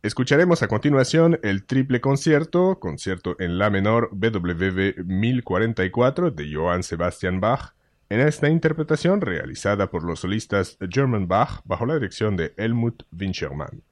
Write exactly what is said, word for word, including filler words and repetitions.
Escucharemos a continuación el triple concierto, concierto en la menor B W V mil cuarenta y cuatro de Johann Sebastian Bach, en esta interpretación realizada por los solistas German Bach bajo la dirección de Helmut Winchermann.